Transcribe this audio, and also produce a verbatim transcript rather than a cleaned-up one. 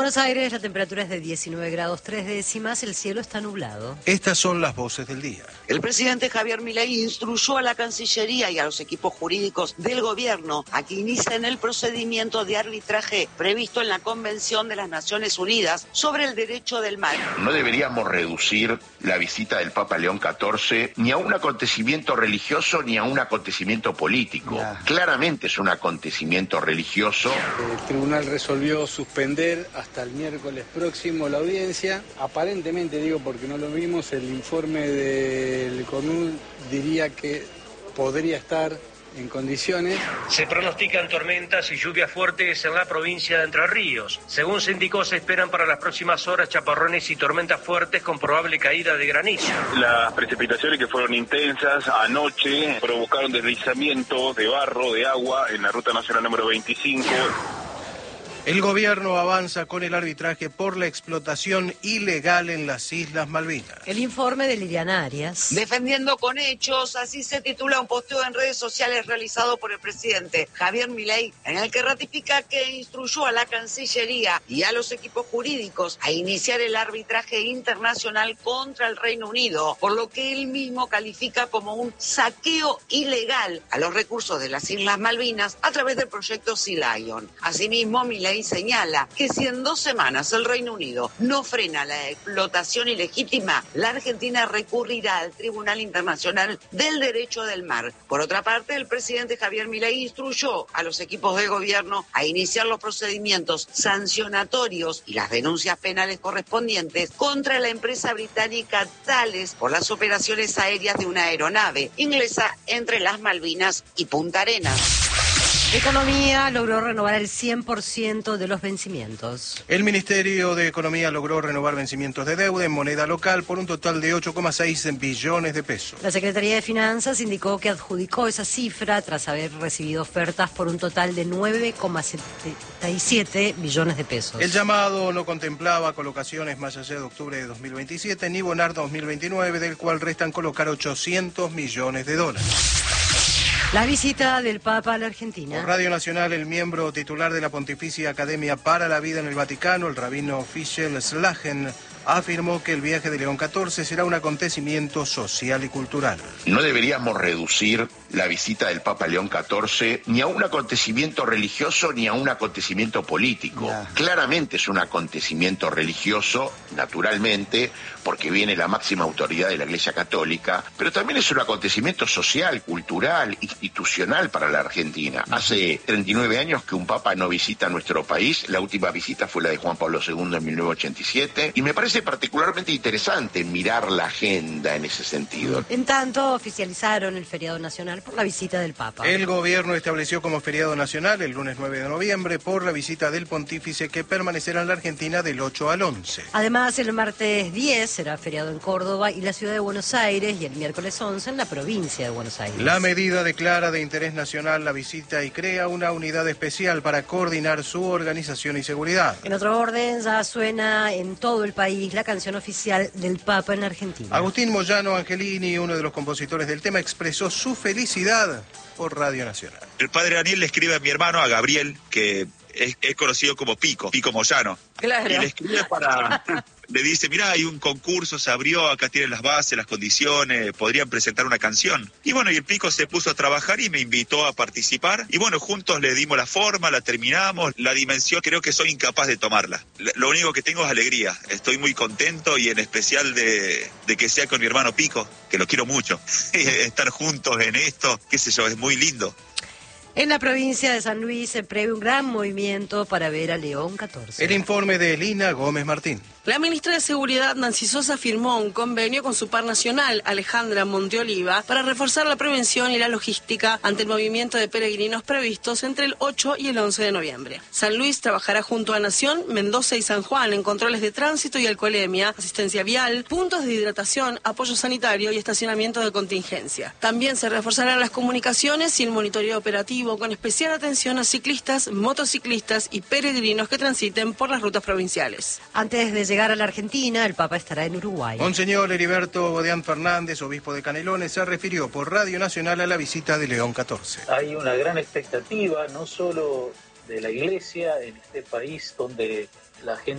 Buenos Aires, la temperatura es de diecinueve grados tres décimas, el cielo está nublado. Estas son las voces del día. El presidente Javier Milei instruyó a la Cancillería y a los equipos jurídicos del gobierno a que inicien el procedimiento de arbitraje previsto en la Convención de las Naciones Unidas sobre el derecho del mar. No deberíamos reducir la visita del Papa León catorce ni a un acontecimiento religioso ni a un acontecimiento político. Ya. Claramente es un acontecimiento religioso. El tribunal resolvió suspender hasta el miércoles próximo la audiencia. Aparentemente, digo porque no lo vimos, el informe del CONUD diría que podría estar en condiciones. Se pronostican tormentas y lluvias fuertes en la provincia de Entre Ríos. Según se indicó, se esperan para las próximas horas chaparrones y tormentas fuertes con probable caída de granizo. Las precipitaciones, que fueron intensas anoche, provocaron deslizamientos de barro, de agua en la ruta nacional número veinticinco. El gobierno avanza con el arbitraje por la explotación ilegal en las Islas Malvinas. El informe de Liliana Arias. Defendiendo con hechos, así se titula un posteo en redes sociales realizado por el presidente Javier Milei, en el que ratifica que instruyó a la Cancillería y a los equipos jurídicos a iniciar el arbitraje internacional contra el Reino Unido, por lo que él mismo califica como un saqueo ilegal a los recursos de las Islas Malvinas a través del proyecto Sea Lion. Asimismo, Milei señala que si en dos semanas el Reino Unido no frena la explotación ilegítima, la Argentina recurrirá al Tribunal Internacional del Derecho del Mar. Por otra parte, el presidente Javier Milei instruyó a los equipos de gobierno a iniciar los procedimientos sancionatorios y las denuncias penales correspondientes contra la empresa británica Thales por las operaciones aéreas de una aeronave inglesa entre las Malvinas y Punta Arenas. Economía logró renovar el cien por ciento de los vencimientos. El Ministerio de Economía logró renovar vencimientos de deuda en moneda local por un total de ocho coma seis billones de pesos. La Secretaría de Finanzas indicó que adjudicó esa cifra tras haber recibido ofertas por un total de nueve coma setenta y siete billones de pesos. El llamado no contemplaba colocaciones más allá de octubre de dos mil veintisiete ni Bonar dos mil veintinueve, del cual restan colocar ochocientos millones de dólares. La visita del Papa a la Argentina. Por Radio Nacional, el miembro titular de la Pontificia Academia para la Vida en el Vaticano, el rabino Fischel Slagen, afirmó que el viaje de León catorce será un acontecimiento social y cultural. No deberíamos reducir la visita del Papa León catorce ni a un acontecimiento religioso ni a un acontecimiento político. Ya. Claramente es un acontecimiento religioso, naturalmente, porque viene la máxima autoridad de la Iglesia Católica, pero también es un acontecimiento social, cultural, institucional para la Argentina. Hace treinta y nueve años que un Papa no visita nuestro país, la última visita fue la de Juan Pablo segundo en mil novecientos ochenta y siete, y me parece particularmente interesante mirar la agenda en ese sentido. En tanto, oficializaron el feriado nacional por la visita del Papa. El gobierno estableció como feriado nacional el lunes nueve de noviembre por la visita del pontífice, que permanecerá en la Argentina del ocho al once. Además, el martes diez será feriado en Córdoba y la ciudad de Buenos Aires, y el miércoles once en la provincia de Buenos Aires. La medida declara de interés nacional la visita y crea una unidad especial para coordinar su organización y seguridad. En otro orden, ya suena en todo el país la canción oficial del Papa en Argentina. Agustín Moyano Angelini, uno de los compositores del tema, expresó su felicidad por Radio Nacional. El padre Daniel le escribe a mi hermano, a Gabriel, que es, es conocido como Pico, Pico Moyano. Claro. Y le escribe para... Le dice, mirá, hay un concurso, se abrió, acá tienen las bases, las condiciones, podrían presentar una canción. Y bueno, y el Pico se puso a trabajar y me invitó a participar. Y bueno, juntos le dimos la forma, la terminamos. La dimensión creo que soy incapaz de tomarla. Lo único que tengo es alegría. Estoy muy contento, y en especial de, de que sea con mi hermano Pico, que lo quiero mucho. Estar juntos en esto, qué sé yo, es muy lindo. En la provincia de San Luis se prevé un gran movimiento para ver a León catorce. El informe de Elina Gómez Martín. La ministra de Seguridad, Nancy Sosa, firmó un convenio con su par nacional, Alejandra Monteoliva, para reforzar la prevención y la logística ante el movimiento de peregrinos previstos entre el ocho y el once de noviembre. San Luis trabajará junto a Nación, Mendoza y San Juan en controles de tránsito y alcoholemia, asistencia vial, puntos de hidratación, apoyo sanitario y estacionamiento de contingencia. También se reforzarán las comunicaciones y el monitoreo operativo, con especial atención a ciclistas, motociclistas y peregrinos que transiten por las rutas provinciales. Antes de llegar a la Argentina, el Papa estará en Uruguay. Monseñor Heriberto Bodeán Fernández, obispo de Canelones, se refirió por Radio Nacional a la visita de León catorce. Hay una gran expectativa, no solo de la Iglesia en este país donde la gente